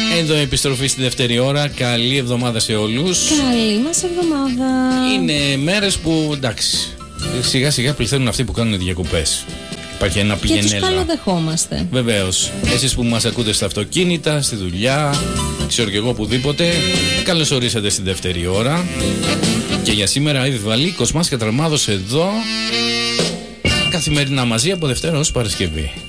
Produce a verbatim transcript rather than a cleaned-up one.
Εδώ επιστροφή στη δεύτερη ώρα. Καλή εβδομάδα σε όλους. Καλή μας εβδομάδα. Είναι μέρες που εντάξει, σιγά σιγά πληθαίνουν αυτοί που κάνουν διακοπές. Υπάρχει ένα πηγενέλα. Και τους καλοδεχόμαστε. Βεβαίως. Εσείς που μας ακούτε στα αυτοκίνητα, στη δουλειά, ξέρω και εγώ οπουδήποτε, καλώς ορίσατε στη δεύτερη ώρα. Και για σήμερα Εύη Βαλή, Κοσμάς και Τραλμάδος εδώ. Καθημερινά μαζί από Δευτέρα ως Παρασκευή.